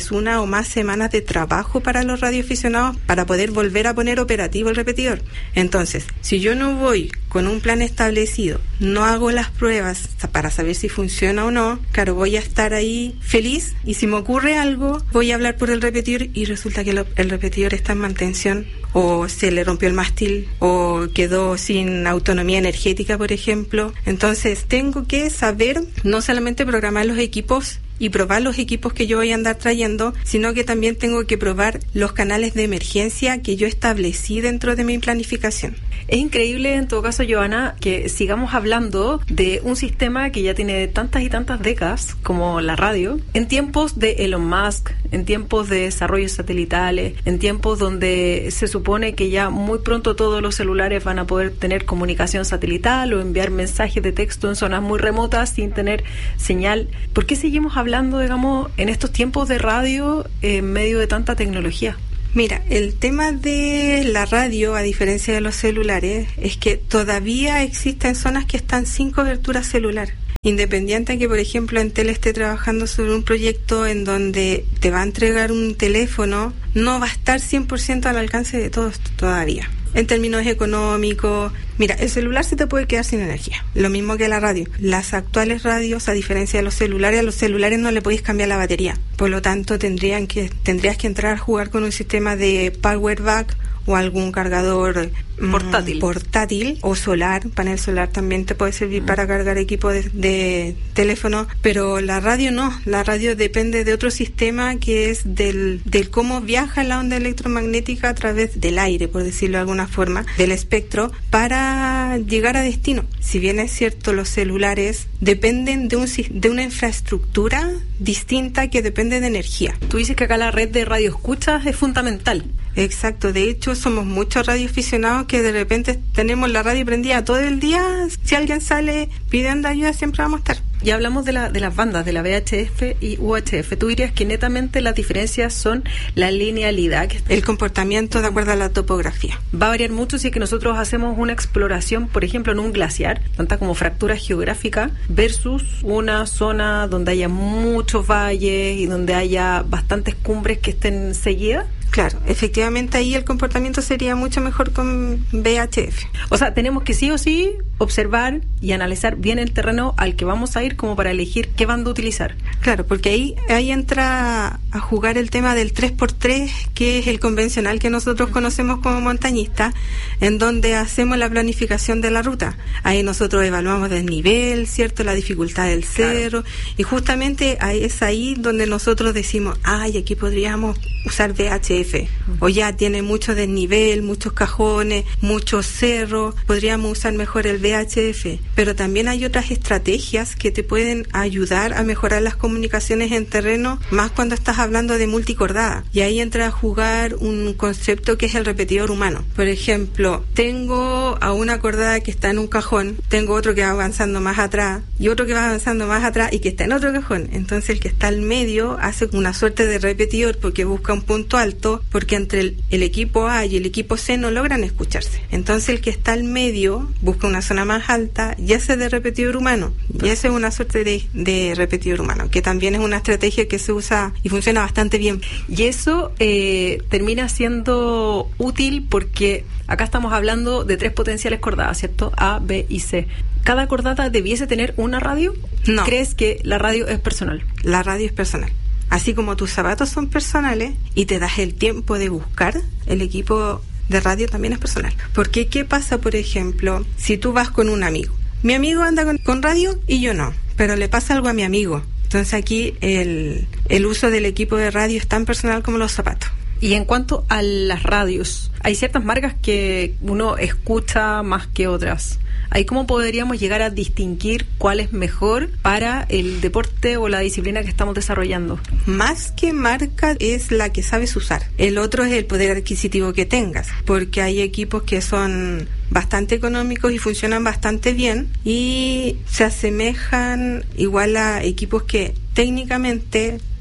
Speaker 16: es una o más semanas de trabajo para los radioaficionados para poder volver a poner operativo el repetidor. Entonces, si yo no voy con un plan establecido, no hago las pruebas para saber si funciona o no, claro, voy a estar ahí feliz, y si me ocurre algo, voy a hablar por el repetidor y resulta que lo, el repetidor está en mantención, o se le rompió el mástil, o quedó sin autonomía energética, por ejemplo. Entonces, tengo que saber no solamente programar los equipos y probar los equipos que yo voy a andar trayendo, sino que también tengo que probar los canales de emergencia que yo establecí dentro de mi planificación.
Speaker 15: Es increíble, en todo caso, Joana, que sigamos hablando de un sistema que ya tiene tantas y tantas décadas como la radio, en tiempos de Elon Musk, en tiempos de desarrollos satelitales, en tiempos donde se supone que ya muy pronto todos los celulares van a poder tener comunicación satelital o enviar mensajes de texto en zonas muy remotas sin tener señal. ¿Por qué seguimos hablando, digamos, en estos tiempos de radio en medio de tanta tecnología?
Speaker 16: Mira, el tema de la radio, a diferencia de los celulares, es que todavía existen zonas que están sin cobertura celular. Independiente de que, por ejemplo, Entel esté trabajando sobre un proyecto en donde te va a entregar un teléfono, no va a estar cien por ciento al alcance de todos todavía. En términos económicos, mira, el celular se te puede quedar sin energía, lo mismo que la radio. Las actuales radios, a diferencia de los celulares, a los celulares no le podéis cambiar la batería. Por lo tanto, tendrían que tendrías que entrar a jugar con un sistema de power back o algún cargador
Speaker 15: portátil.
Speaker 16: Mm, portátil o solar. Panel solar también te puede servir mm. para cargar equipo de, de teléfono, pero la radio no. La radio depende de otro sistema que es del, del cómo viaja la onda electromagnética a través del aire, por decirlo de alguna forma, del espectro, para llegar a destino. Si bien es cierto, los celulares dependen de, un, de una infraestructura distinta que depende de energía.
Speaker 15: Tú dices que acá la red de radioescuchas es fundamental.
Speaker 16: Exacto, de hecho somos muchos radioaficionados que de repente tenemos la radio prendida todo el día. Si alguien sale pidiendo ayuda, siempre vamos a estar.
Speaker 15: Ya hablamos de, la, de las bandas, de la V H F y U H F. ¿Tú dirías que netamente las diferencias son la linealidad? Que
Speaker 16: el comportamiento de acuerdo a la topografía.
Speaker 15: Va a variar mucho si es que nosotros hacemos una exploración, por ejemplo, en un glaciar, tanta como fractura geográfica, versus una zona donde haya muchos valles y donde haya bastantes cumbres que estén seguidas.
Speaker 16: Claro, efectivamente ahí el comportamiento sería mucho mejor con V H F.
Speaker 15: O sea, tenemos que sí o sí observar y analizar bien el terreno al que vamos a ir como para elegir qué banda utilizar.
Speaker 16: Claro, porque ahí ahí entra a jugar el tema del tres por tres, que es el convencional que nosotros conocemos como montañista, en donde hacemos la planificación de la ruta. Ahí nosotros evaluamos el nivel, ¿cierto? La dificultad del cerro, claro. Y justamente ahí es ahí donde nosotros decimos, ay, aquí podríamos usar V H F, o ya tiene mucho desnivel, muchos cajones, muchos cerros, podríamos usar mejor el V H F, pero también hay otras estrategias que te pueden ayudar a mejorar las comunicaciones en terreno, más cuando estás hablando de multicordada, y ahí entra a jugar un concepto que es el repetidor humano. Por ejemplo, tengo a una cordada que está en un cajón, tengo otro que va avanzando más atrás, y otro que va avanzando más atrás y que está en otro cajón. Entonces el que está al medio hace una suerte de repetidor porque busca un punto alto, porque entre el, el equipo A y el equipo C no logran escucharse. Entonces el que está al medio busca una zona más alta y hace de repetidor humano. Y eso es una suerte de, de repetidor humano, que también es una estrategia que se usa y funciona bastante bien.
Speaker 15: Y eso eh, termina siendo útil porque acá estamos hablando de tres potenciales cordadas, ¿cierto? A, B y C. ¿Cada cordata debiese tener una radio?
Speaker 16: No.
Speaker 15: ¿Crees que la radio es personal?
Speaker 16: La radio es personal. Así como tus zapatos son personales y te das el tiempo de buscar, el equipo de radio también es personal. Porque ¿qué pasa, por ejemplo, si tú vas con un amigo? Mi amigo anda con, con radio y yo no, pero le pasa algo a mi amigo. Entonces aquí el, el uso del equipo de radio es tan personal como los zapatos.
Speaker 15: Y en cuanto a las radios, hay ciertas marcas que uno escucha más que otras. ¿Ahí cómo podríamos llegar a distinguir cuál es mejor para el deporte o la disciplina que estamos desarrollando?
Speaker 16: Más que marca es la que sabes usar. El otro es el poder adquisitivo que tengas, porque hay equipos que son bastante económicos y funcionan bastante bien y se asemejan igual a equipos que técnicamente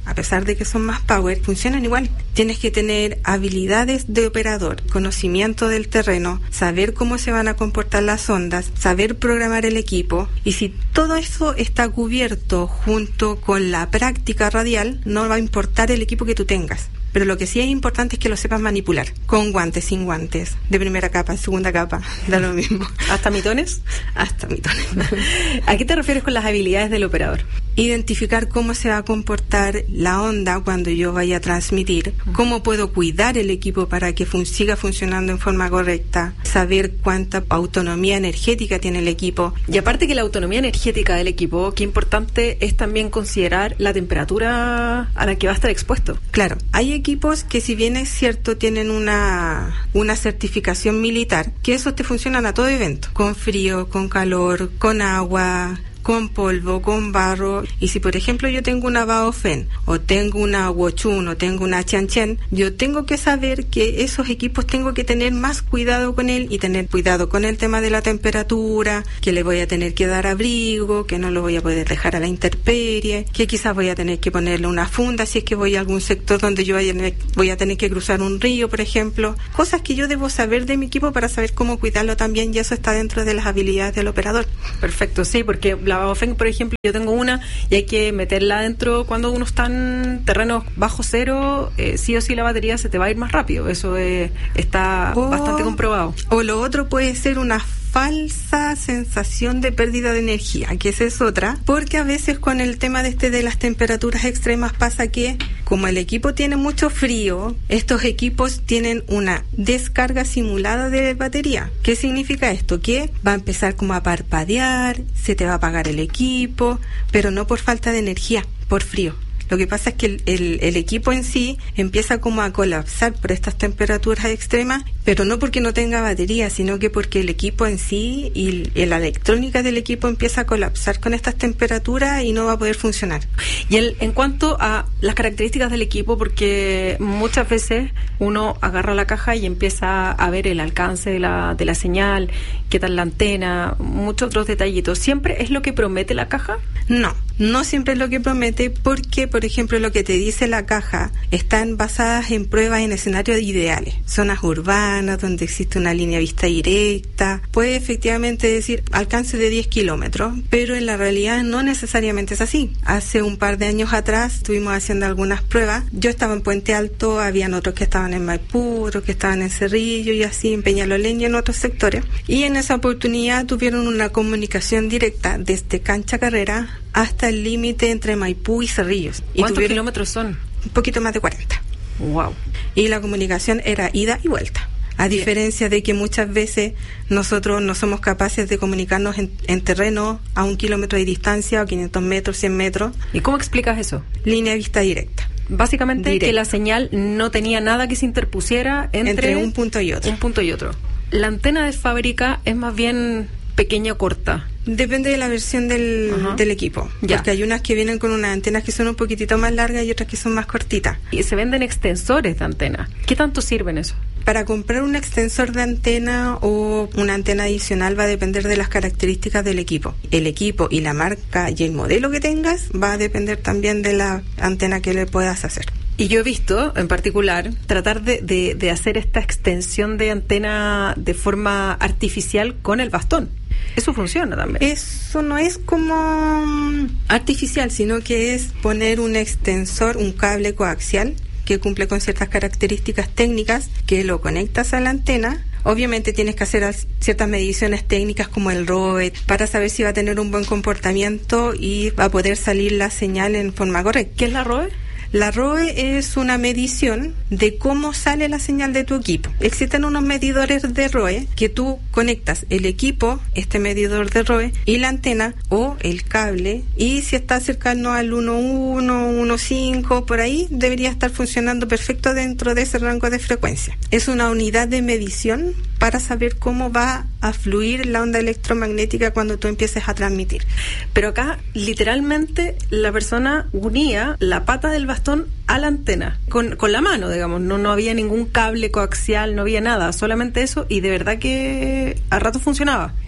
Speaker 16: a pesar de que son más power, funcionan igual. Tienes que tener habilidades de operador, conocimiento del terreno, saber cómo se van a comportar las ondas, saber programar el equipo. Y si todo eso está cubierto junto con la práctica radial, no va a importar el equipo que tú tengas. Pero lo que sí es importante es que lo sepas manipular, con guantes, sin guantes, de primera capa, segunda capa, da lo mismo.
Speaker 15: ¿Hasta mitones?
Speaker 16: Hasta mitones.
Speaker 15: ¿A qué te refieres con las habilidades del operador?
Speaker 16: Identificar cómo se va a comportar la onda cuando yo vaya a transmitir, cómo puedo cuidar el equipo para que fun- siga funcionando en forma correcta, saber cuánta autonomía energética tiene el equipo.
Speaker 15: Y aparte que la autonomía energética del equipo, qué importante es también considerar la temperatura a la que va a estar expuesto.
Speaker 16: Claro, hay equipos que, si bien es cierto, tienen una, una certificación militar, que esos te funcionan a todo evento, con frío, con calor, con agua, con polvo, con barro. Y si por ejemplo yo tengo una Baofeng o tengo una Wochun o tengo una Chanchen, yo tengo que saber que esos equipos tengo que tener más cuidado con él y tener cuidado con el tema de la temperatura, que le voy a tener que dar abrigo, que no lo voy a poder dejar a la intemperie, que quizás voy a tener que ponerle una funda si es que voy a algún sector donde yo vaya, voy a tener que cruzar un río, por ejemplo. Cosas que yo debo saber de mi equipo para saber cómo cuidarlo también, y eso está dentro de las habilidades del operador.
Speaker 15: Perfecto, sí, porque la Baofeng, por ejemplo, yo tengo una y hay que meterla adentro cuando uno está en terrenos bajo cero, eh, sí o sí la batería se te va a ir más rápido, eso eh, está
Speaker 16: o,
Speaker 15: bastante comprobado.
Speaker 16: O lo otro puede ser una falsa sensación de pérdida de energía, que esa es otra, porque a veces con el tema de este de las temperaturas extremas pasa que, como el equipo tiene mucho frío, estos equipos tienen una descarga simulada de batería. ¿Qué significa esto? Que va a empezar como a parpadear, se te va a apagar el equipo, pero no por falta de energía, por frío. Lo que pasa es que el, el, el equipo en sí empieza como a colapsar por estas temperaturas extremas, pero no porque no tenga batería, sino que porque el equipo en sí y, y la electrónica del equipo empieza a colapsar con estas temperaturas y no va a poder funcionar.
Speaker 15: Y el, en cuanto a las características del equipo, porque muchas veces uno agarra la caja y empieza a ver el alcance de la, de la señal, qué tal la antena, muchos otros detallitos. ¿Siempre es lo que promete la caja?
Speaker 16: No, no siempre es lo que promete, porque, por ejemplo, lo que te dice la caja están basadas en pruebas en escenarios ideales, zonas urbanas donde existe una línea de vista directa. Puede efectivamente decir alcance de diez kilómetros, pero en la realidad no necesariamente es así. Hace un par de años atrás estuvimos haciendo algunas pruebas. Yo estaba en Puente Alto, habían otros que estaban en Maipú, otros que estaban en Cerrillo y así en Peñalolén y en otros sectores. Y en esa oportunidad tuvieron una comunicación directa desde Cancha Carrera hasta el límite entre Maipú y Cerrillos.
Speaker 15: ¿Cuántos tuvieron, kilómetros son?
Speaker 16: Un poquito más de cuarenta.
Speaker 15: Wow.
Speaker 16: Y la comunicación era ida y vuelta. A Bien. diferencia de que muchas veces nosotros no somos capaces de comunicarnos en, en terreno a un kilómetro de distancia o quinientos metros, cien metros.
Speaker 15: ¿Y cómo explicas eso?
Speaker 16: Línea de vista directa.
Speaker 15: Básicamente
Speaker 16: Directa.
Speaker 15: Que la señal no tenía nada que se interpusiera entre,
Speaker 16: entre un punto y otro.
Speaker 15: Un punto y otro. La antena de fábrica es más bien pequeña o corta.
Speaker 16: Depende de la versión del, uh-huh. del equipo. Ya. Porque hay unas que vienen con unas antenas que son un poquitito más largas y otras que son más cortitas.
Speaker 15: Y se venden extensores de antena. ¿Qué tanto sirven eso?
Speaker 16: Para comprar un extensor de antena o una antena adicional va a depender de las características del equipo. El equipo y la marca y el modelo que tengas va a depender también de la antena que le puedas hacer.
Speaker 15: Y yo he visto, en particular, tratar de, de, de hacer esta extensión de antena de forma artificial con el bastón. Eso funciona también.
Speaker 16: Eso no es como artificial, sino que es poner un extensor, un cable coaxial que cumple con ciertas características técnicas, que lo conectas a la antena. Obviamente tienes que hacer ciertas mediciones técnicas como el R O E para saber si va a tener un buen comportamiento y va a poder salir la señal en forma correcta.
Speaker 15: ¿Qué es la R O E?
Speaker 16: La R O E es una medición de cómo sale la señal de tu equipo. Existen unos medidores de R O E que tú conectas el equipo, este medidor de R O E, y la antena o el cable, y si está cercano al uno punto uno, uno punto cinco, por ahí, debería estar funcionando perfecto dentro de ese rango de frecuencia. Es una unidad de medición para saber cómo va a fluir la onda electromagnética cuando tú empieces a transmitir.
Speaker 15: Pero acá, literalmente, la persona unía la pata del bastón a la antena, con, con la mano, digamos, no, no había ningún cable coaxial, no había nada, solamente eso, y de verdad que a rato funcionaba.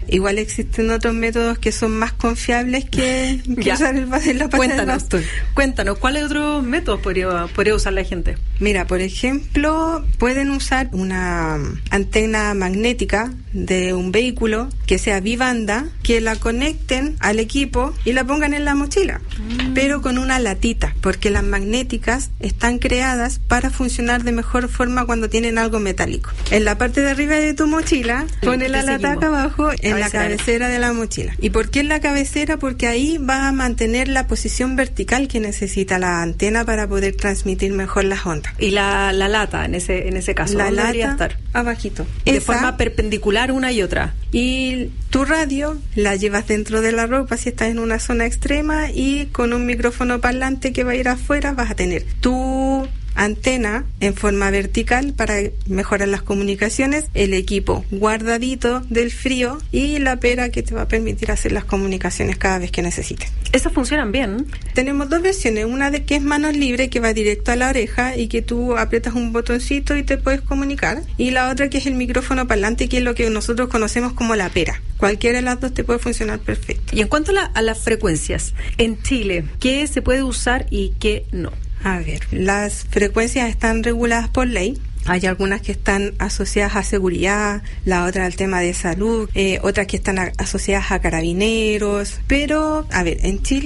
Speaker 16: Igual existen otros métodos que son más confiables que, que usar el, la pata
Speaker 15: Cuéntanos,
Speaker 16: del bastón.
Speaker 15: Cuéntanos, ¿cuáles otros métodos podría, podría usar la gente?
Speaker 16: Mira, por ejemplo, pueden usar una antena magnética de un vehículo que sea bibanda, que la conecten al equipo y la pongan en la mochila, mm. pero con una latita, porque las magnéticas están creadas para funcionar de mejor forma cuando tienen algo metálico. En la parte de arriba de tu mochila, sí, pone la lata acá abajo, en cabecera. La cabecera de la mochila. ¿Y por qué en la cabecera? Porque ahí vas a mantener la posición vertical que necesita la antena para poder transmitir mejor las ondas.
Speaker 15: Y la, la lata, en ese en ese caso,
Speaker 16: la
Speaker 15: ¿dónde
Speaker 16: lata
Speaker 15: debería estar?
Speaker 16: Abajito.
Speaker 15: De
Speaker 16: Esa,
Speaker 15: forma perpendicular una y otra.
Speaker 16: Y tu radio la llevas dentro de la ropa si estás en una zona extrema, y con un micrófono parlante que va a ir afuera vas a tener tu antena en forma vertical para mejorar las comunicaciones, el equipo guardadito del frío y la pera que te va a permitir hacer las comunicaciones cada vez que necesites.
Speaker 15: ¿Esas funcionan bien?
Speaker 16: Tenemos dos versiones, una de que es manos libres, que va directo a la oreja y que tú aprietas un botoncito y te puedes comunicar, y la otra que es el micrófono parlante, que es lo que nosotros conocemos como la pera. Cualquiera de las dos te puede funcionar perfecto.
Speaker 15: Y en cuanto a, la, a las frecuencias, en Chile, ¿qué se puede usar y qué no?
Speaker 16: A ver, las frecuencias están reguladas por ley. Hay algunas que están asociadas a seguridad, la otra al tema de salud, eh, otras que están a- asociadas a carabineros. Pero, a ver, en Chile